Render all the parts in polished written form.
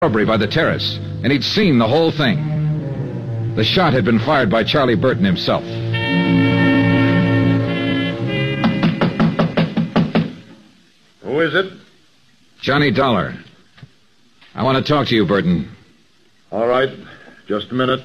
robbery by the terrace, and he'd seen the whole thing. The shot had been fired by Charlie Burton himself. Who is it? Johnny Dollar. I want to talk to you, Burton. All right. Just a minute.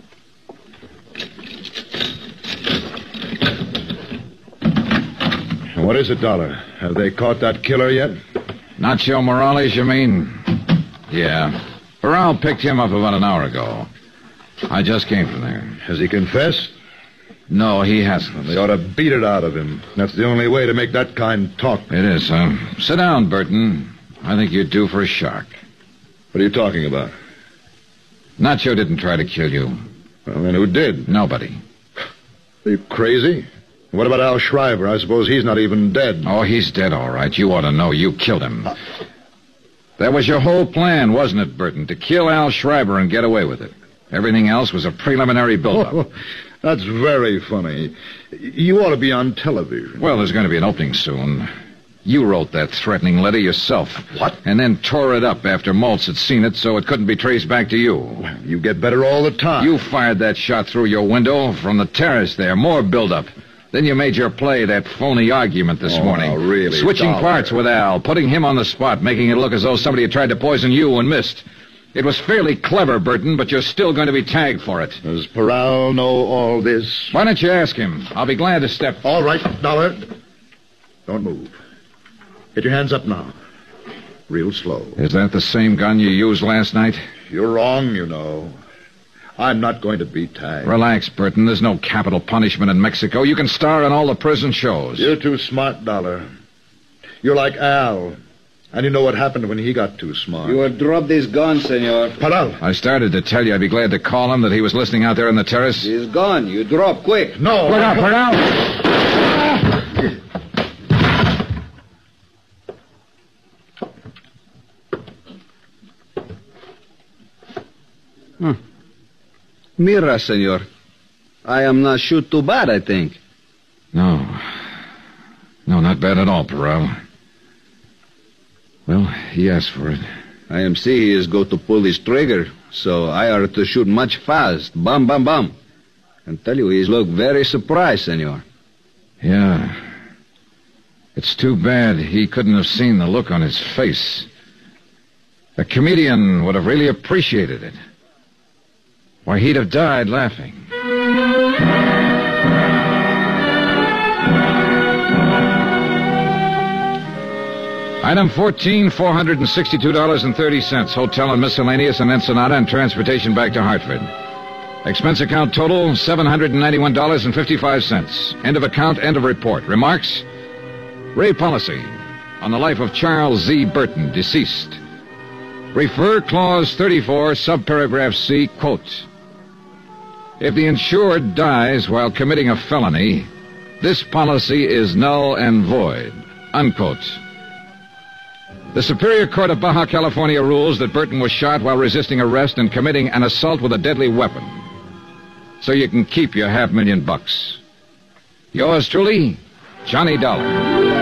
What is it, Dollar? Have they caught that killer yet? Nacho Morales, you mean? Yeah. Barral picked him up about an hour ago. I just came from there. Has he confessed? No, he hasn't. They ought to beat it out of him. That's the only way to make that kind talk. It is, huh? Sit down, Burton. I think you're due for a shock. What are you talking about? Nacho didn't try to kill you. Well, then who did? Nobody. Are you crazy? What about Al Shriver? I suppose he's not even dead. Oh, he's dead, all right. You ought to know. You killed him. That was your whole plan, wasn't it, Burton? To kill Al Shriver and get away with it. Everything else was a preliminary build-up. Oh, that's very funny. You ought to be on television. Well, there's going to be an opening soon. You wrote that threatening letter yourself. What? And then tore it up after Maltz had seen it so it couldn't be traced back to you. Well, you get better all the time. You fired that shot through your window from the terrace there. More build-up. Then you made your play, that phony argument this morning. Oh, really? Switching Dollar. parts with Al, putting him on the spot, making it look as though somebody had tried to poison you and missed. It was fairly clever, Burton, but you're still going to be tagged for it. Does Peral know all this? Why don't you ask him? I'll be glad to step... All right, Dollar. Don't move. Get your hands up now. Real slow. Is that the same gun you used last night? You're wrong, you know. I'm not going to be tagged. Relax, Burton. There's no capital punishment in Mexico. You can star in all the prison shows. You're too smart, Dollar. You're like Al. And you know what happened when he got too smart. You will drop this gun, senor. Peral. I started to tell you I'd be glad to call him that he was listening out there on the terrace. He's gone. You drop, quick. No. Look out, Peral! Mira, senor. I am not shoot too bad, I think. No, not bad at all, Peral. Well, he asked for it. I am see he is go to pull his trigger, so I are to shoot much fast. Bam, bam, bam. And tell you, he look very surprised, senor. Yeah. It's too bad he couldn't have seen the look on his face. A comedian would have really appreciated it. Why, he'd have died laughing. Item 14, $462.30. Hotel and miscellaneous in Ensenada and transportation back to Hartford. Expense account total, $791.55. End of account, end of report. Remarks? Ray policy on the life of Charles Z. Burton, deceased. Refer clause 34, subparagraph C, quote. If the insured dies while committing a felony, this policy is null and void, unquote. The Superior Court of Baja California rules that Burton was shot while resisting arrest and committing an assault with a deadly weapon. So you can keep your $500,000. Yours truly, Johnny Dollar.